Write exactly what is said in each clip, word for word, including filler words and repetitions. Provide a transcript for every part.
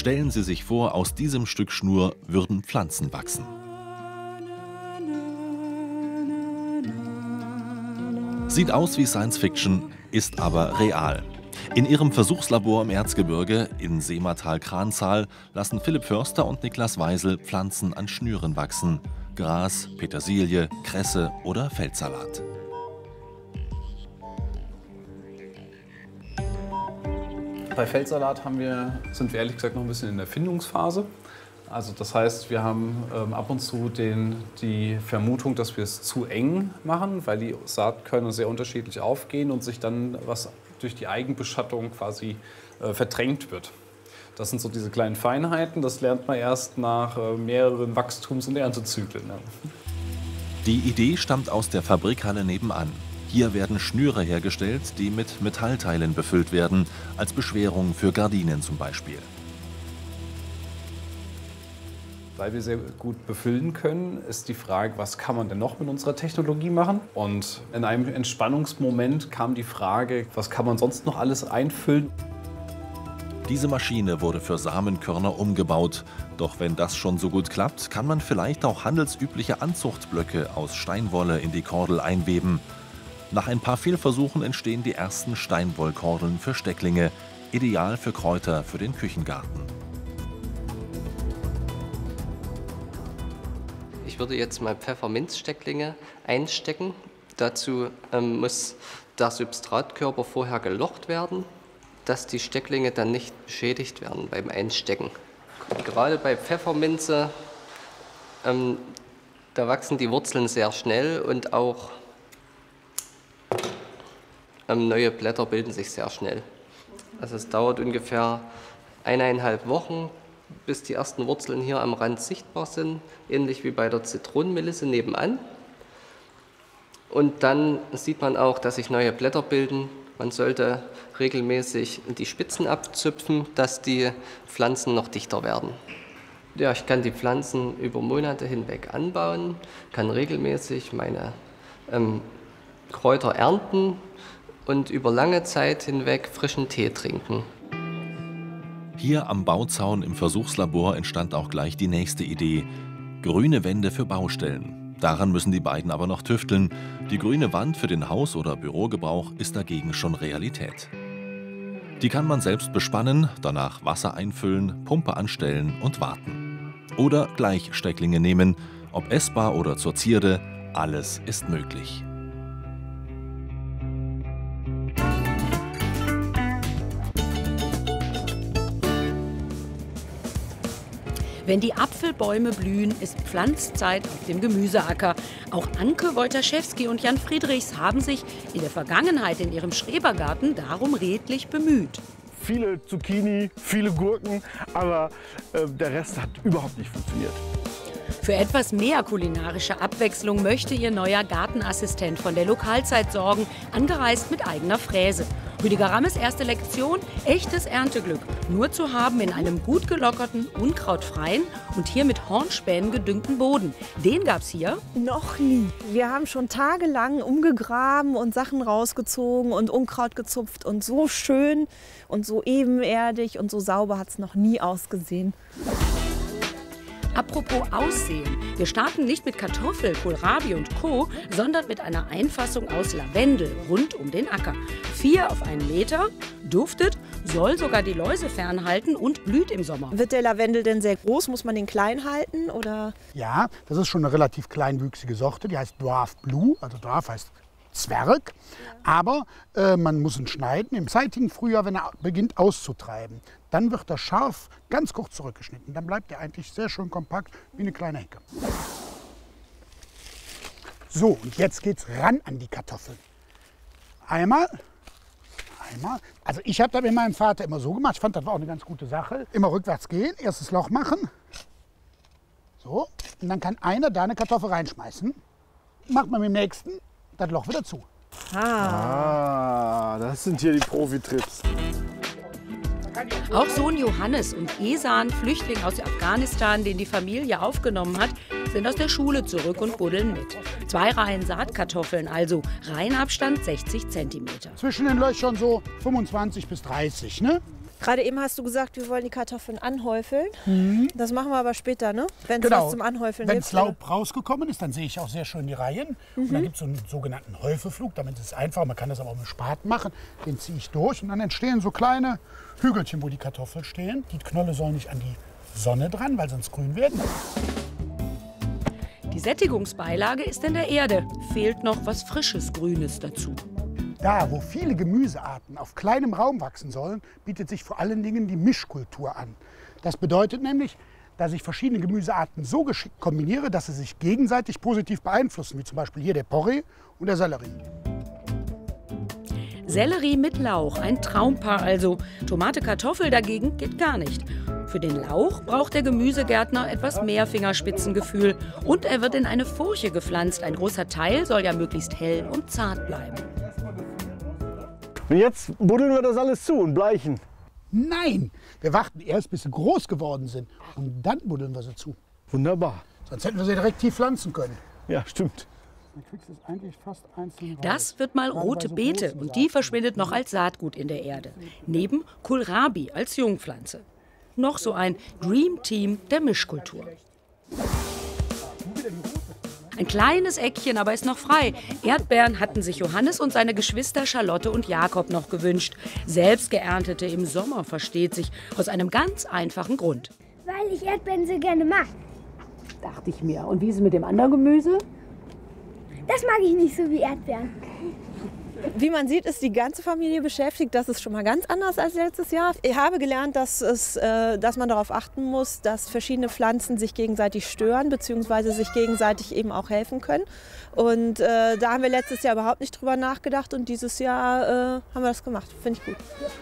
Stellen Sie sich vor, aus diesem Stück Schnur würden Pflanzen wachsen. Sieht aus wie Science Fiction, ist aber real. In ihrem Versuchslabor im Erzgebirge in Seematal-Kranzahl lassen Philipp Förster und Niklas Weisel Pflanzen an Schnüren wachsen. Gras, Petersilie, Kresse oder Feldsalat. Bei Feldsalat haben wir, sind wir ehrlich gesagt noch ein bisschen in der Findungsphase. Also das heißt, wir haben ähm, ab und zu den, die Vermutung, dass wir es zu eng machen, weil die Saatkörner sehr unterschiedlich aufgehen und sich dann was durch die Eigenbeschattung quasi äh, verdrängt wird. Das sind so diese kleinen Feinheiten, das lernt man erst nach äh, mehreren Wachstums- und Erntezyklen. Ja. Die Idee stammt aus der Fabrikhalle nebenan. Hier werden Schnüre hergestellt, die mit Metallteilen befüllt werden, als Beschwerung für Gardinen zum Beispiel. Weil wir sehr gut befüllen können, ist die Frage, was kann man denn noch mit unserer Technologie machen? Und in einem Entspannungsmoment kam die Frage, was kann man sonst noch alles einfüllen? Diese Maschine wurde für Samenkörner umgebaut. Doch wenn das schon so gut klappt, kann man vielleicht auch handelsübliche Anzuchtblöcke aus Steinwolle in die Kordel einweben. Nach ein paar Fehlversuchen entstehen die ersten Steinwollkordeln für Stecklinge, ideal für Kräuter für den Küchengarten. Ich würde jetzt mal Pfefferminzstecklinge einstecken. Dazu ähm, muss der Substratkörper vorher gelocht werden, dass die Stecklinge dann nicht beschädigt werden beim Einstecken. Gerade bei Pfefferminze, ähm, da wachsen die Wurzeln sehr schnell und auch ähm, neue Blätter bilden sich sehr schnell. Also es dauert ungefähr eineinhalb Wochen, bis die ersten Wurzeln hier am Rand sichtbar sind, ähnlich wie bei der Zitronenmelisse nebenan. Und dann sieht man auch, dass sich neue Blätter bilden. Man sollte regelmäßig die Spitzen abzupfen, dass die Pflanzen noch dichter werden. Ja, ich kann die Pflanzen über Monate hinweg anbauen, kann regelmäßig meine ähm, Kräuter ernten und über lange Zeit hinweg frischen Tee trinken. Hier am Bauzaun im Versuchslabor entstand auch gleich die nächste Idee: grüne Wände für Baustellen. Daran müssen die beiden aber noch tüfteln. Die grüne Wand für den Haus- oder Bürogebrauch ist dagegen schon Realität. Die kann man selbst bespannen, danach Wasser einfüllen, Pumpe anstellen und warten. Oder gleich Stecklinge nehmen, ob essbar oder zur Zierde, alles ist möglich. Wenn die Apfelbäume blühen, ist Pflanzzeit auf dem Gemüseacker. Auch Anke Wojtaschewski und Jan Friedrichs haben sich in der Vergangenheit in ihrem Schrebergarten darum redlich bemüht. Viele Zucchini, viele Gurken, aber äh, der Rest hat überhaupt nicht funktioniert. Für etwas mehr kulinarische Abwechslung möchte ihr neuer Gartenassistent von der Lokalzeit sorgen, angereist mit eigener Fräse. Rüdiger Rammes erste Lektion: echtes Ernteglück. Nur zu haben in einem gut gelockerten, unkrautfreien und hier mit Hornspänen gedüngten Boden. Den gab's hier noch nie. Wir haben schon tagelang umgegraben und Sachen rausgezogen und Unkraut gezupft. Und so schön und so ebenerdig und so sauber hat es noch nie ausgesehen. Apropos Aussehen. Wir starten nicht mit Kartoffel, Kohlrabi und Co., sondern mit einer Einfassung aus Lavendel rund um den Acker. Vier auf einen Meter, duftet, soll sogar die Läuse fernhalten und blüht im Sommer. Wird der Lavendel denn sehr groß? Muss man den klein halten? Oder? Ja, das ist schon eine relativ kleinwüchsige Sorte. Die heißt Dwarf Blue, also Dwarf heißt Zwerg. Aber äh, man muss ihn schneiden im zeitigen Frühjahr, wenn er beginnt auszutreiben. Dann wird er scharf, ganz kurz zurückgeschnitten. Dann bleibt er eigentlich sehr schön kompakt, wie eine kleine Hecke. So, und jetzt geht's ran an die Kartoffeln. Einmal, einmal. Also ich habe das mit meinem Vater immer so gemacht. Ich fand, das war auch eine ganz gute Sache. Immer rückwärts gehen, erstes Loch machen. So, und dann kann einer da eine Kartoffel reinschmeißen. Macht man mit dem nächsten das Loch wieder zu. Ah, das sind hier die Profi-Trips. Auch Sohn Johannes und Esan, Flüchtling aus Afghanistan, den die Familie aufgenommen hat, sind aus der Schule zurück und buddeln mit. Zwei Reihen Saatkartoffeln, also Reihenabstand sechzig Zentimeter. Zwischen den Löchern so fünfundzwanzig bis dreißig, ne? Gerade eben hast du gesagt, wir wollen die Kartoffeln anhäufeln. Mhm. Das machen wir aber später, ne? Wenn es Genau. was zum Anhäufeln Wenn gibt. das Laub rausgekommen ist, dann sehe ich auch sehr schön die Reihen. Mhm. Und dann gibt es so einen sogenannten Häufeflug. Damit ist es einfach. Man kann das aber auch mit Spaten machen. Den ziehe ich durch und dann entstehen so kleine Hügelchen, wo die Kartoffeln stehen. Die Knolle sollen nicht an die Sonne dran, weil sonst grün werden. Die Sättigungsbeilage ist in der Erde. Fehlt noch was Frisches, Grünes dazu. Da, wo viele Gemüsearten auf kleinem Raum wachsen sollen, bietet sich vor allen Dingen die Mischkultur an. Das bedeutet nämlich, dass ich verschiedene Gemüsearten so geschickt kombiniere, dass sie sich gegenseitig positiv beeinflussen, wie zum Beispiel hier der Porree und der Sellerie. Sellerie mit Lauch, ein Traumpaar also. Tomate, Kartoffel dagegen geht gar nicht. Für den Lauch braucht der Gemüsegärtner etwas mehr Fingerspitzengefühl. Und er wird in eine Furche gepflanzt. Ein großer Teil soll ja möglichst hell und zart bleiben. Und jetzt buddeln wir das alles zu und bleichen. Nein, wir warten erst, bis sie groß geworden sind. Und dann buddeln wir sie zu. Wunderbar. Sonst hätten wir sie direkt tief pflanzen können. Ja, stimmt. Dann kriegst du es eigentlich fast einzeln raus. Das wird mal rote Beete und die verschwindet noch als Saatgut in der Erde. Neben Kohlrabi als Jungpflanze. Noch so ein Dream Team der Mischkultur. Ein kleines Eckchen, aber ist noch frei. Erdbeeren hatten sich Johannes und seine Geschwister Charlotte und Jakob noch gewünscht. Selbst geerntete im Sommer, versteht sich, aus einem ganz einfachen Grund. Weil ich Erdbeeren so gerne mag. Dachte ich mir. Und wie ist es mit dem anderen Gemüse? Das mag ich nicht so wie Erdbeeren. Wie man sieht, ist die ganze Familie beschäftigt. Das ist schon mal ganz anders als letztes Jahr. Ich habe gelernt, dass, es, äh, dass man darauf achten muss, dass verschiedene Pflanzen sich gegenseitig stören bzw. sich gegenseitig eben auch helfen können. Und äh, da haben wir letztes Jahr überhaupt nicht drüber nachgedacht und dieses Jahr äh, haben wir das gemacht. Finde ich gut.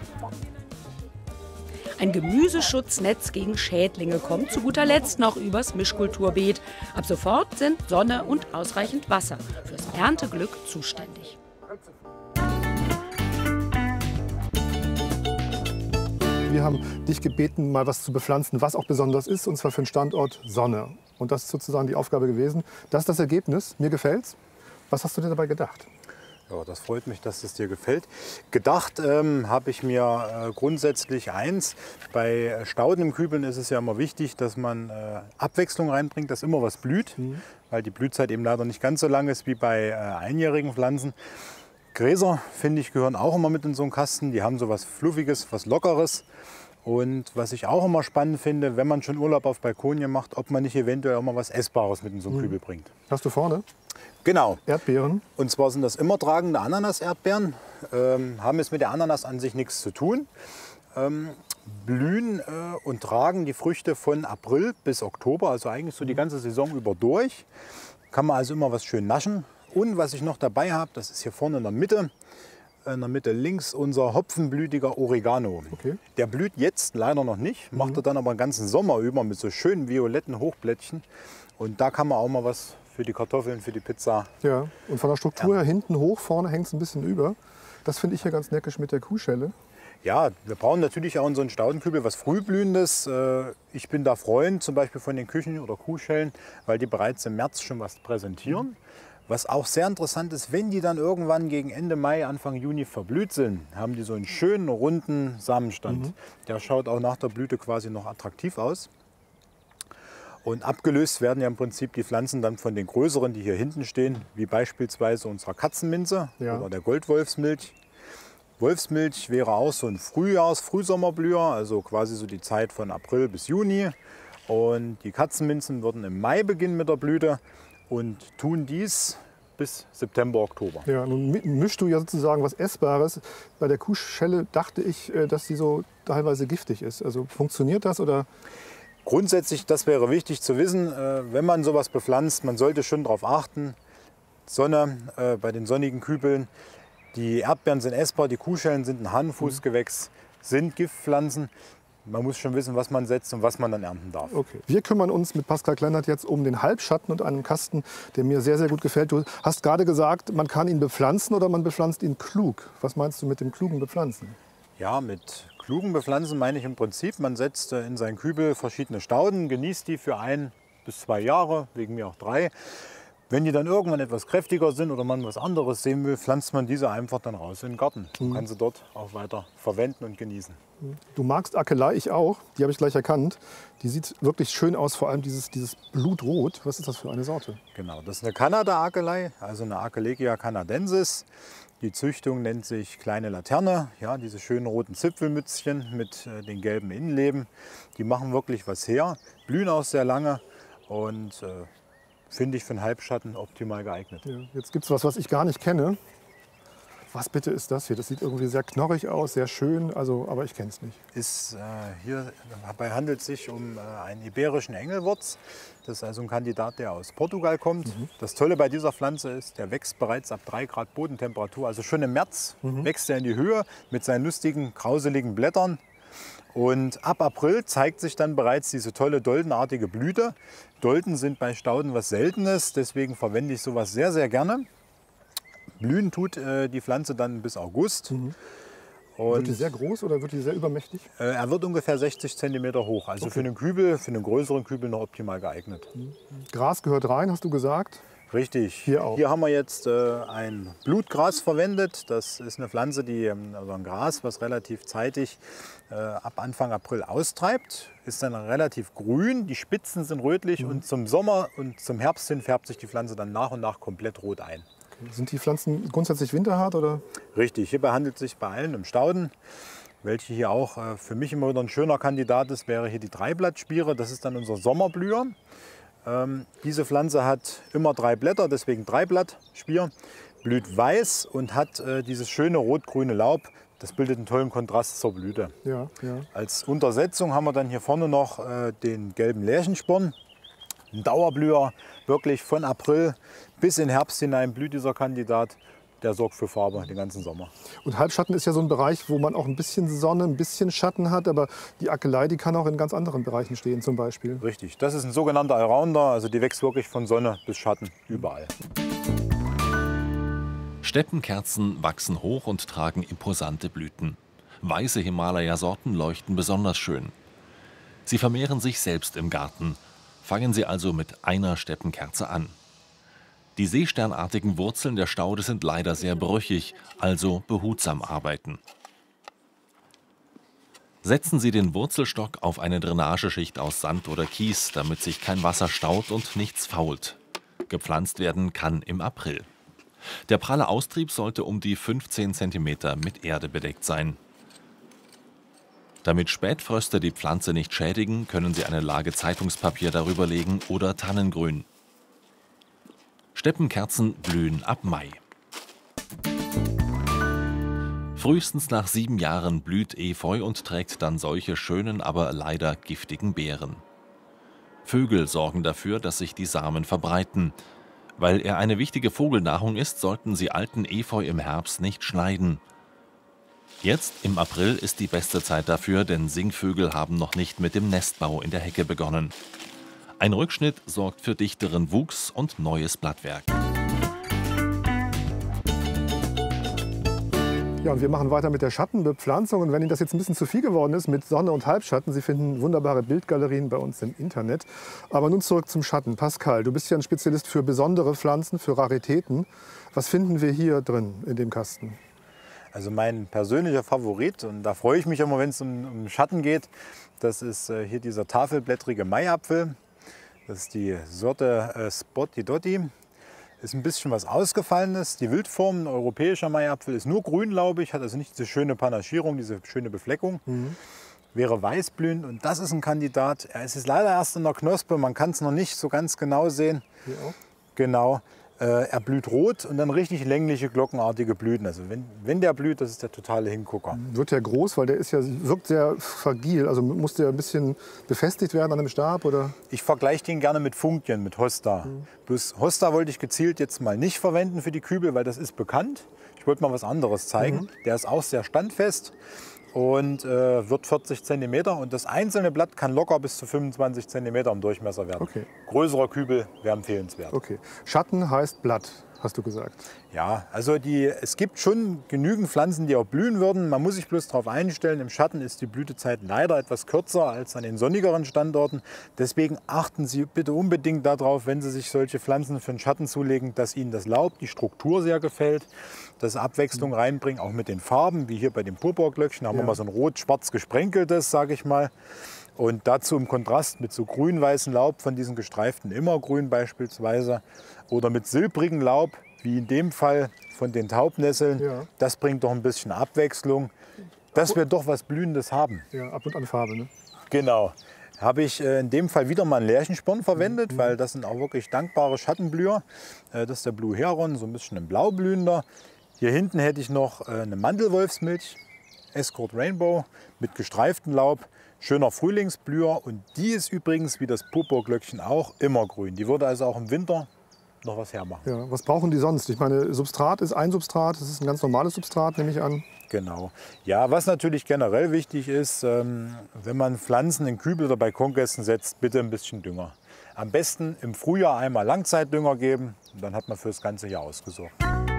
Ein Gemüseschutznetz gegen Schädlinge kommt zu guter Letzt noch übers Mischkulturbeet. Ab sofort sind Sonne und ausreichend Wasser fürs Ernteglück zuständig. Wir haben dich gebeten, mal was zu bepflanzen, was auch besonders ist, und zwar für den Standort Sonne. Und das ist sozusagen die Aufgabe gewesen. Das ist das Ergebnis. Mir gefällt's. Was hast du dir dabei gedacht? Ja, das freut mich, dass es dir gefällt. Gedacht ähm, habe ich mir äh, grundsätzlich eins. Bei Stauden im Kübeln ist es ja immer wichtig, dass man äh, Abwechslung reinbringt, dass immer was blüht, mhm. weil die Blühzeit eben leider nicht ganz so lang ist wie bei äh, einjährigen Pflanzen. Gräser, finde ich, gehören auch immer mit in so einen Kasten. Die haben so was Fluffiges, was Lockeres. Und was ich auch immer spannend finde, wenn man schon Urlaub auf Balkonien macht, ob man nicht eventuell auch mal was Essbares mit in so einen mhm. Kübel bringt. Hast du vorne? Genau. Erdbeeren. Und zwar sind das immer tragende Ananas-Erdbeeren. Ähm, haben jetzt mit der Ananas an sich nichts zu tun. Ähm, blühen äh, und tragen die Früchte von April bis Oktober, also eigentlich so die ganze Saison über durch. Kann man also immer was schön naschen. Und was ich noch dabei habe, das ist hier vorne in der Mitte, in der Mitte links unser hopfenblütiger Oregano. Okay. Der blüht jetzt leider noch nicht, macht er dann aber den ganzen Sommer über mit so schönen violetten Hochblättchen. Und da kann man auch mal was für die Kartoffeln, für die Pizza. Ja, und von der Struktur her hinten hoch, vorne hängt es ein bisschen über. Das finde ich hier ganz neckisch mit der Kuhschelle. Ja, wir brauchen natürlich auch in so einen Staudenkübel was Frühblühendes. Ich bin da Freund zum Beispiel von den Küchen- oder Kuhschellen, weil die bereits im März schon was präsentieren. Was auch sehr interessant ist, wenn die dann irgendwann gegen Ende Mai, Anfang Juni verblüht sind, haben die so einen schönen, runden Samenstand. Mhm. Der schaut auch nach der Blüte quasi noch attraktiv aus. Und abgelöst werden ja im Prinzip die Pflanzen dann von den größeren, die hier hinten stehen, wie beispielsweise unserer Katzenminze ja. oder der Goldwolfsmilch. Wolfsmilch wäre auch so ein Frühjahrs-, Frühsommerblüher, also quasi so die Zeit von April bis Juni. Und die Katzenminzen würden im Mai beginnen mit der Blüte und tun dies bis September, Oktober. Ja, nun mischst du ja sozusagen was Essbares. Bei der Kuhschelle dachte ich, dass sie so teilweise giftig ist. Also funktioniert das oder? Grundsätzlich, das wäre wichtig zu wissen, wenn man sowas bepflanzt, man sollte schon darauf achten. Sonne bei den sonnigen Kübeln. Die Erdbeeren sind essbar, die Kuhschellen sind ein Hahnenfußgewächs, sind Giftpflanzen. Man muss schon wissen, was man setzt und was man dann ernten darf. Okay. Wir kümmern uns mit Pascal Kleinert jetzt um den Halbschatten und einen Kasten, der mir sehr, sehr gut gefällt. Du hast gerade gesagt, man kann ihn bepflanzen oder man bepflanzt ihn klug. Was meinst du mit dem klugen Bepflanzen? Ja, mit klugen Bepflanzen meine ich im Prinzip, man setzt in seinen Kübel verschiedene Stauden, genießt die für ein bis zwei Jahre, wegen mir auch drei. Wenn die dann irgendwann etwas kräftiger sind oder man was anderes sehen will, pflanzt man diese einfach dann raus in den Garten. Man kann sie dort auch weiter verwenden und genießen. Du magst Akelei, ich auch. Die habe ich gleich erkannt. Die sieht wirklich schön aus, vor allem dieses, dieses Blutrot. Was ist das für eine Sorte? Genau, das ist eine Kanada-Akelei, also eine Akelekea canadensis. Die Züchtung nennt sich Kleine Laterne. Ja, diese schönen roten Zipfelmützchen mit äh, den gelben Innenleben. Die machen wirklich was her, blühen auch sehr lange und äh, finde ich für den Halbschatten optimal geeignet. Ja, jetzt gibt es was, was ich gar nicht kenne. Was bitte ist das hier? Das sieht irgendwie sehr knorrig aus, sehr schön, also, aber ich kenne es nicht. Ist, äh, hier, dabei handelt es sich um äh, einen iberischen Engelwurz. Das ist also ein Kandidat, der aus Portugal kommt. Mhm. Das Tolle bei dieser Pflanze ist, der wächst bereits ab drei Grad Bodentemperatur. Also schon im März mhm. wächst er in die Höhe mit seinen lustigen, krauseligen Blättern. Und ab April zeigt sich dann bereits diese tolle doldenartige Blüte. Dolden sind bei Stauden was Seltenes, deswegen verwende ich sowas sehr, sehr gerne. Blühen tut äh, die Pflanze dann bis August. Mhm. Und wird die sehr groß oder wird die sehr übermächtig? Äh, er wird ungefähr sechzig Zentimeter hoch. Also okay. für einen Kübel, für einen größeren Kübel noch optimal geeignet. Mhm. Gras gehört rein, hast du gesagt? Richtig. Hier auch. Hier haben wir jetzt äh, ein Blutgras verwendet. Das ist eine Pflanze, die, also ein Gras, was relativ zeitig äh, ab Anfang April austreibt. Ist dann relativ grün, die Spitzen sind rötlich mhm. und zum Sommer und zum Herbst hin färbt sich die Pflanze dann nach und nach komplett rot ein. Sind die Pflanzen grundsätzlich winterhart? Oder? Richtig, hierbei handelt es sich bei allen um Stauden. Welche hier auch äh, für mich immer wieder ein schöner Kandidat ist, wäre hier die Dreiblattspiere. Das ist dann unser Sommerblüher. Ähm, diese Pflanze hat immer drei Blätter, deswegen Dreiblattspier. Blüht weiß und hat äh, dieses schöne rot-grüne Laub. Das bildet einen tollen Kontrast zur Blüte. Ja, ja. Als Untersetzung haben wir dann hier vorne noch äh, den gelben Lärchensporn. Ein Dauerblüher, wirklich von April bis in Herbst hinein blüht dieser Kandidat. Der sorgt für Farbe den ganzen Sommer. Und Halbschatten ist ja so ein Bereich, wo man auch ein bisschen Sonne, ein bisschen Schatten hat. Aber die Akelei, die kann auch in ganz anderen Bereichen stehen zum Beispiel. Richtig, das ist ein sogenannter Allrounder. Also die wächst wirklich von Sonne bis Schatten überall. Steppenkerzen wachsen hoch und tragen imposante Blüten. Weiße Himalaya-Sorten leuchten besonders schön. Sie vermehren sich selbst im Garten. Fangen Sie also mit einer Steppenkerze an. Die seesternartigen Wurzeln der Staude sind leider sehr brüchig, also behutsam arbeiten. Setzen Sie den Wurzelstock auf eine Drainageschicht aus Sand oder Kies, damit sich kein Wasser staut und nichts fault. Gepflanzt werden kann im April. Der pralle Austrieb sollte um die fünfzehn Zentimeter mit Erde bedeckt sein. Damit Spätfröste die Pflanze nicht schädigen, können Sie eine Lage Zeitungspapier darüber legen oder Tannengrün. Steppenkerzen blühen ab Mai. Frühestens nach sieben Jahren blüht Efeu und trägt dann solche schönen, aber leider giftigen Beeren. Vögel sorgen dafür, dass sich die Samen verbreiten. Weil er eine wichtige Vogelnahrung ist, sollten Sie alten Efeu im Herbst nicht schneiden. Jetzt im April ist die beste Zeit dafür, denn Singvögel haben noch nicht mit dem Nestbau in der Hecke begonnen. Ein Rückschnitt sorgt für dichteren Wuchs und neues Blattwerk. Ja, und wir machen weiter mit der Schattenbepflanzung. Und wenn Ihnen das jetzt ein bisschen zu viel geworden ist mit Sonne und Halbschatten, Sie finden wunderbare Bildgalerien bei uns im Internet. Aber nun zurück zum Schatten. Pascal, du bist ja ein Spezialist für besondere Pflanzen, für Raritäten. Was finden wir hier drin in dem Kasten? Also mein persönlicher Favorit, und da freue ich mich immer, wenn es um, um Schatten geht, das ist äh, hier dieser tafelblättrige Maiapfel. Das ist die Sorte äh, Spotty Dotti. Ist ein bisschen was Ausgefallenes. Die Wildform, ein europäischer Maiapfel, ist nur grünlaubig, hat also nicht diese schöne Panaschierung, diese schöne Befleckung. Mhm. Wäre weißblühend und das ist ein Kandidat. Es ist leider erst in der Knospe, man kann es noch nicht so ganz genau sehen. Hier auch? Genau. Äh, er blüht rot und dann richtig längliche, glockenartige Blüten. Also wenn, wenn der blüht, das ist der totale Hingucker. Wird der groß, weil der ist ja, wirkt sehr fragil. Also muss der ein bisschen befestigt werden an einem Stab? Oder? Ich vergleiche den gerne mit Funktien, mit Hosta. Mhm. Bloß Hosta wollte ich gezielt jetzt mal nicht verwenden für die Kübel, weil das ist bekannt. Ich wollte mal was anderes zeigen. Mhm. Der ist auch sehr standfest und äh, wird vierzig Zentimeter. Und das einzelne Blatt kann locker bis zu fünfundzwanzig Zentimeter im Durchmesser werden. Okay. Größerer Kübel wäre empfehlenswert. Okay. Schatten heißt Blatt. hast du gesagt. Ja, also die, es gibt schon genügend Pflanzen, die auch blühen würden. Man muss sich bloß darauf einstellen, im Schatten ist die Blütezeit leider etwas kürzer als an den sonnigeren Standorten. Deswegen achten Sie bitte unbedingt darauf, wenn Sie sich solche Pflanzen für den Schatten zulegen, dass Ihnen das Laub, die Struktur sehr gefällt, dass Abwechslung reinbringen, auch mit den Farben, wie hier bei dem Purpurglöckchen. Da haben Ja. wir mal so ein rot-schwarz gesprenkeltes, sage ich mal. Und dazu im Kontrast mit so grün-weißem Laub von diesen gestreiften Immergrün beispielsweise oder mit silbrigem Laub, wie in dem Fall von den Taubnesseln. Ja. Das bringt doch ein bisschen Abwechslung, dass wir doch was Blühendes haben. Ja, ab und an Farbe, ne? Genau. Habe ich äh, in dem Fall wieder mal einen Lärchensporn verwendet, Mhm. weil das sind auch wirklich dankbare Schattenblüher. Äh, das ist der Blue Heron, so ein bisschen ein blaublühender. Hier hinten hätte ich noch äh, eine Mandelwolfsmilch, Escort Rainbow mit gestreiftem Laub. Schöner Frühlingsblüher und die ist übrigens, wie das Purpurglöckchen auch, immergrün. Die würde also auch im Winter noch was hermachen. Ja, was brauchen die sonst? Ich meine, Substrat ist ein Substrat, das ist ein ganz normales Substrat, nehme ich an. Genau. Ja, was natürlich generell wichtig ist, ähm, wenn man Pflanzen in Kübel oder Balkonkästen setzt, bitte ein bisschen Dünger. Am besten im Frühjahr einmal Langzeitdünger geben, dann hat man für das ganze Jahr ausgesorgt.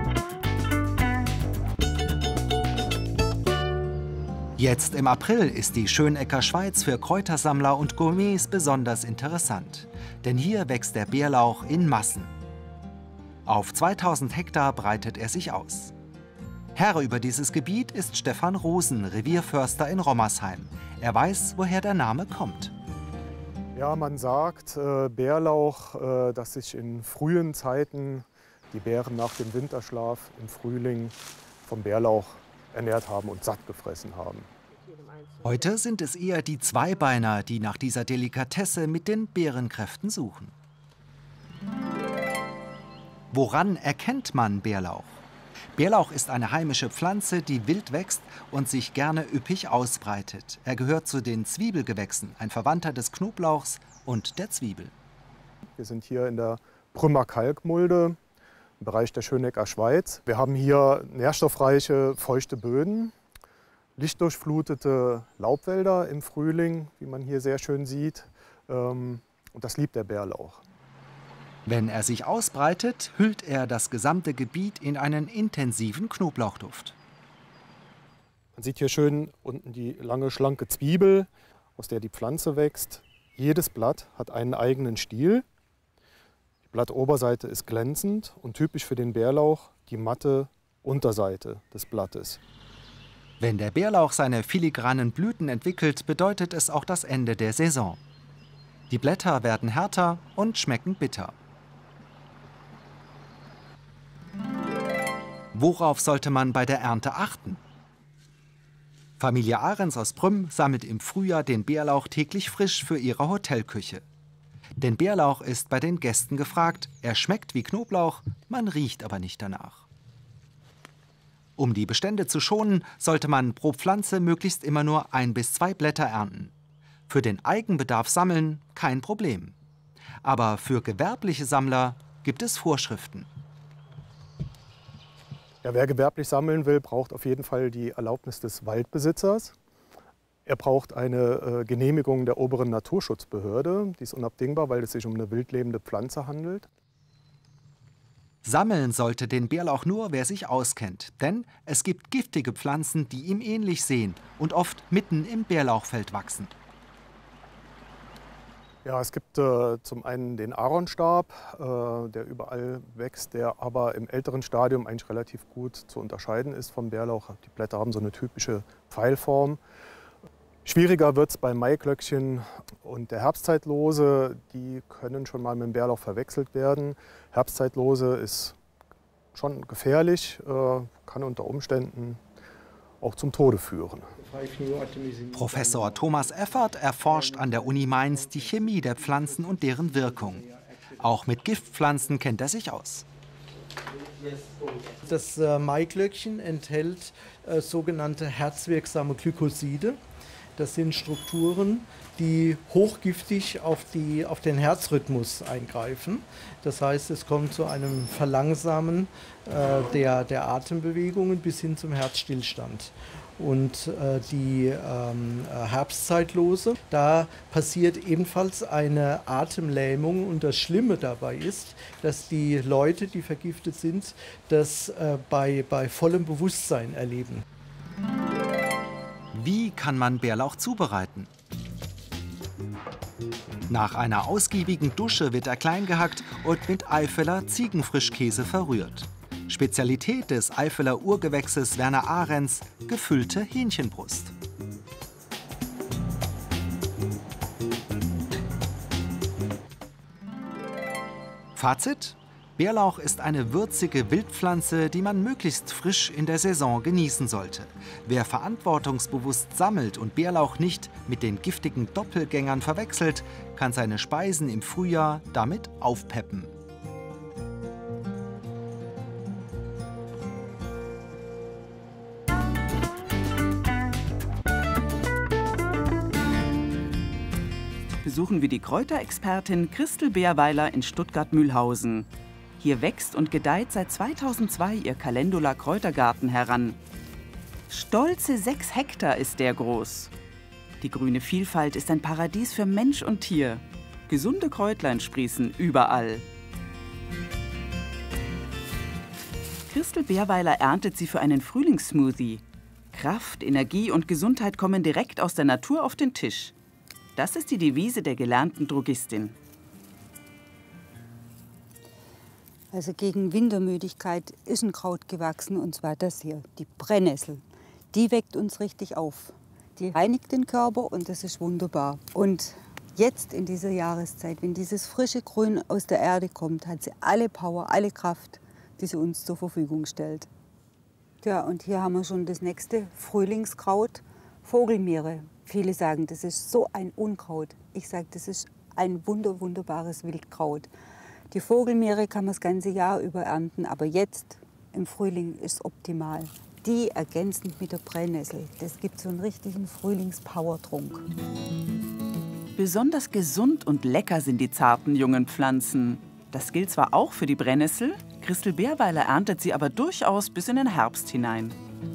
Jetzt im April ist die Schönecker Schweiz für Kräutersammler und Gourmets besonders interessant. Denn hier wächst der Bärlauch in Massen. Auf zweitausend Hektar breitet er sich aus. Herr über dieses Gebiet ist Stefan Rosen, Revierförster in Rommersheim. Er weiß, woher der Name kommt. Ja, man sagt, äh, Bärlauch, äh, dass sich in frühen Zeiten die Bären nach dem Winterschlaf im Frühling vom Bärlauch ernährt haben und satt gefressen haben. Heute sind es eher die Zweibeiner, die nach dieser Delikatesse mit den Beerenkräften suchen. Woran erkennt man Bärlauch? Bärlauch ist eine heimische Pflanze, die wild wächst und sich gerne üppig ausbreitet. Er gehört zu den Zwiebelgewächsen, ein Verwandter des Knoblauchs und der Zwiebel. Wir sind hier in der Prümmer Kalkmulde, im Bereich der Schönecker Schweiz. Wir haben hier nährstoffreiche, feuchte Böden, lichtdurchflutete Laubwälder im Frühling, wie man hier sehr schön sieht. Und das liebt der Bärlauch. Wenn er sich ausbreitet, hüllt er das gesamte Gebiet in einen intensiven Knoblauchduft. Man sieht hier schön unten die lange, schlanke Zwiebel, aus der die Pflanze wächst. Jedes Blatt hat einen eigenen Stiel. Die Blattoberseite ist glänzend und typisch für den Bärlauch die matte Unterseite des Blattes. Wenn der Bärlauch seine filigranen Blüten entwickelt, bedeutet es auch das Ende der Saison. Die Blätter werden härter und schmecken bitter. Worauf sollte man bei der Ernte achten? Familie Ahrens aus Prüm sammelt im Frühjahr den Bärlauch täglich frisch für ihre Hotelküche. Denn Bärlauch ist bei den Gästen gefragt. Er schmeckt wie Knoblauch, man riecht aber nicht danach. Um die Bestände zu schonen, sollte man pro Pflanze möglichst immer nur ein bis zwei Blätter ernten. Für den Eigenbedarf sammeln, kein Problem. Aber für gewerbliche Sammler gibt es Vorschriften. Ja, wer gewerblich sammeln will, braucht auf jeden Fall die Erlaubnis des Waldbesitzers. Er braucht eine äh, Genehmigung der oberen Naturschutzbehörde. Die ist unabdingbar, weil es sich um eine wildlebende Pflanze handelt. Sammeln sollte den Bärlauch nur, wer sich auskennt. Denn es gibt giftige Pflanzen, die ihm ähnlich sehen und oft mitten im Bärlauchfeld wachsen. Ja, es gibt äh, zum einen den Aaronstab, äh, der überall wächst, der aber im älteren Stadium eigentlich relativ gut zu unterscheiden ist vom Bärlauch. Die Blätter haben so eine typische Pfeilform. Schwieriger wird es bei Maiglöckchen und der Herbstzeitlose. Die können schon mal mit dem Bärlauch verwechselt werden. Herbstzeitlose ist schon gefährlich, äh, kann unter Umständen auch zum Tode führen. Professor Thomas Effert erforscht an der Uni Mainz die Chemie der Pflanzen und deren Wirkung. Auch mit Giftpflanzen kennt er sich aus. Das äh, Maiglöckchen enthält äh, sogenannte herzwirksame Glykoside. Das sind Strukturen, die hochgiftig auf, die, auf den Herzrhythmus eingreifen. Das heißt, es kommt zu einem Verlangsamen äh, der, der Atembewegungen bis hin zum Herzstillstand. und äh, die ähm, Herbstzeitlose. Da passiert ebenfalls eine Atemlähmung und das Schlimme dabei ist, dass die Leute, die vergiftet sind, das äh, bei, bei vollem Bewusstsein erleben. Wie kann man Bärlauch zubereiten? Nach einer ausgiebigen Dusche wird er klein gehackt und mit Eifeler Ziegenfrischkäse verrührt. Spezialität des Eifeler Urgewächses Werner Ahrens, gefüllte Hähnchenbrust. Fazit: Bärlauch ist eine würzige Wildpflanze, die man möglichst frisch in der Saison genießen sollte. Wer verantwortungsbewusst sammelt und Bärlauch nicht mit den giftigen Doppelgängern verwechselt, kann seine Speisen im Frühjahr damit aufpeppen. Besuchen wir die Kräuterexpertin Christel Bärweiler in Stuttgart-Mühlhausen. Hier wächst und gedeiht seit zweitausendzwei ihr Calendula-Kräutergarten heran. Stolze sechs Hektar ist der groß. Die grüne Vielfalt ist ein Paradies für Mensch und Tier. Gesunde Kräutlein sprießen überall. Christel Bärweiler erntet sie für einen Frühlingssmoothie. Kraft, Energie und Gesundheit kommen direkt aus der Natur auf den Tisch. Das ist die Devise der gelernten Drogistin. Also gegen Wintermüdigkeit ist ein Kraut gewachsen, und zwar das hier, die Brennnessel. Die weckt uns richtig auf. Die reinigt den Körper und das ist wunderbar. Und jetzt in dieser Jahreszeit, wenn dieses frische Grün aus der Erde kommt, hat sie alle Power, alle Kraft, die sie uns zur Verfügung stellt. Ja, und hier haben wir schon das nächste Frühlingskraut, Vogelmiere. Viele sagen, das ist so ein Unkraut. Ich sage, das ist ein wunder, wunderbares Wildkraut. Die Vogelmiere kann man das ganze Jahr über ernten, aber jetzt im Frühling ist es optimal. Die ergänzend mit der Brennnessel. Das gibt so einen richtigen Frühlingspauertrunk. Besonders gesund und lecker sind die zarten jungen Pflanzen. Das gilt zwar auch für die Brennnessel, Christel Bärweiler erntet sie aber durchaus bis in den Herbst hinein.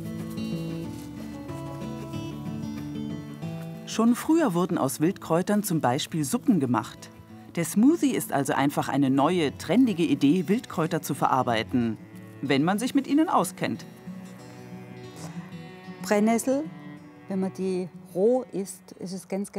Schon früher wurden aus Wildkräutern zum Beispiel Suppen gemacht. Der Smoothie ist also einfach eine neue, trendige Idee, Wildkräuter zu verarbeiten, wenn man sich mit ihnen auskennt. Brennnessel, wenn man die roh isst, ist es ganz, ganz